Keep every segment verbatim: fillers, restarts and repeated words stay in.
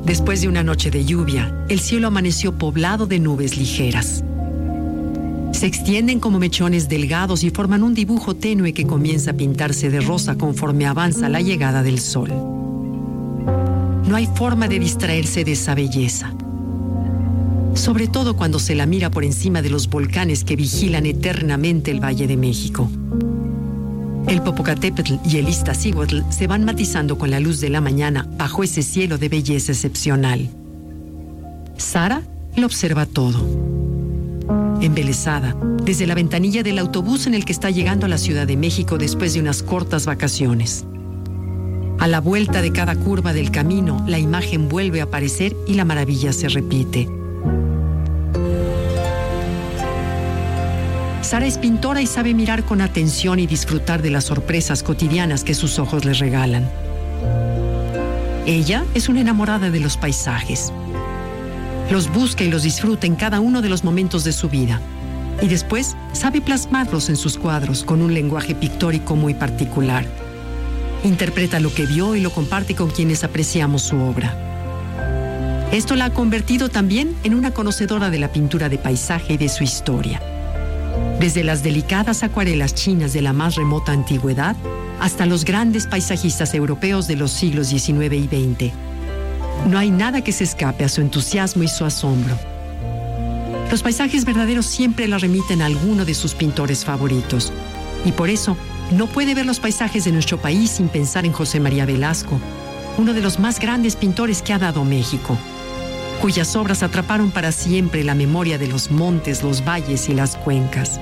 Después de una noche de lluvia, el cielo amaneció poblado de nubes ligeras. Se extienden como mechones delgados y forman un dibujo tenue que comienza a pintarse de rosa conforme avanza la llegada del sol. No hay forma de distraerse de esa belleza, sobre todo cuando se la mira por encima de los volcanes que vigilan eternamente el Valle de México. El Popocatépetl y el Iztaccíhuatl se van matizando con la luz de la mañana bajo ese cielo de belleza excepcional. Sara lo observa todo, embelesada, desde la ventanilla del autobús en el que está llegando a la Ciudad de México después de unas cortas vacaciones. A la vuelta de cada curva del camino, la imagen vuelve a aparecer y la maravilla se repite. Sara es pintora y sabe mirar con atención y disfrutar de las sorpresas cotidianas que sus ojos le regalan. Ella es una enamorada de los paisajes. Los busca y los disfruta en cada uno de los momentos de su vida. Y después sabe plasmarlos en sus cuadros con un lenguaje pictórico muy particular. Interpreta lo que vio y lo comparte con quienes apreciamos su obra. Esto la ha convertido también en una conocedora de la pintura de paisaje y de su historia. Desde las delicadas acuarelas chinas de la más remota antigüedad hasta los grandes paisajistas europeos de los siglos diecinueve y veinte. No hay nada que se escape a su entusiasmo y su asombro. Los paisajes verdaderos siempre la remiten a alguno de sus pintores favoritos. Y por eso, no puede ver los paisajes de nuestro país sin pensar en José María Velasco, uno de los más grandes pintores que ha dado México, cuyas obras atraparon para siempre la memoria de los montes, los valles y las cuencas.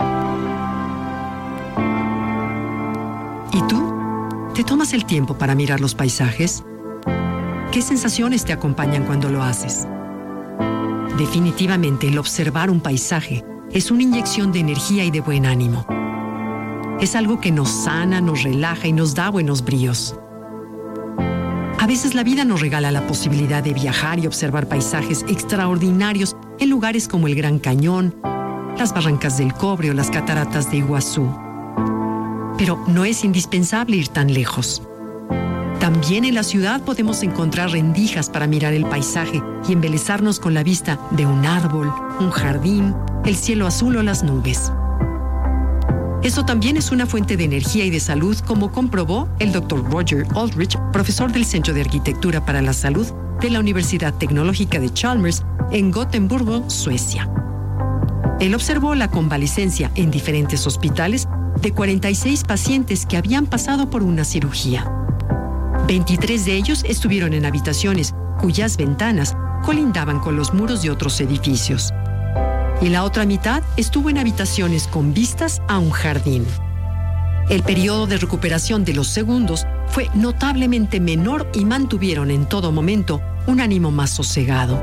¿Y tú? ¿Te tomas el tiempo para mirar los paisajes? ¿Qué sensaciones te acompañan cuando lo haces? Definitivamente, el observar un paisaje es una inyección de energía y de buen ánimo. Es algo que nos sana, nos relaja y nos da buenos bríos. A veces la vida nos regala la posibilidad de viajar y observar paisajes extraordinarios en lugares como el Gran Cañón, las Barrancas del Cobre o las Cataratas de Iguazú. Pero no es indispensable ir tan lejos. También en la ciudad podemos encontrar rendijas para mirar el paisaje y embelezarnos con la vista de un árbol, un jardín, el cielo azul o las nubes. Eso también es una fuente de energía y de salud, como comprobó el doctor Roger Aldrich, profesor del Centro de Arquitectura para la Salud de la Universidad Tecnológica de Chalmers en Gotemburgo, Suecia. Él observó la convalecencia en diferentes hospitales de cuarenta y seis pacientes que habían pasado por una cirugía. veintitrés de ellos estuvieron en habitaciones cuyas ventanas colindaban con los muros de otros edificios. Y la otra mitad estuvo en habitaciones con vistas a un jardín. El periodo de recuperación de los segundos fue notablemente menor y mantuvieron en todo momento un ánimo más sosegado.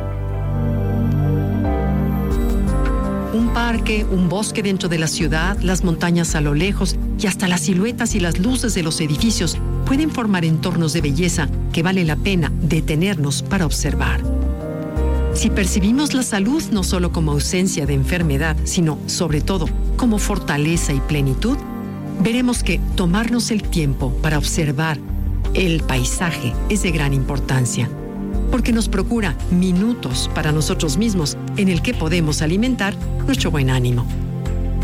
Un parque, un bosque dentro de la ciudad, las montañas a lo lejos y hasta las siluetas y las luces de los edificios pueden formar entornos de belleza que vale la pena detenernos para observar. Si percibimos la salud no solo como ausencia de enfermedad, sino sobre todo como fortaleza y plenitud, veremos que tomarnos el tiempo para observar el paisaje es de gran importancia, porque nos procura minutos para nosotros mismos en el que podemos alimentar nuestro buen ánimo.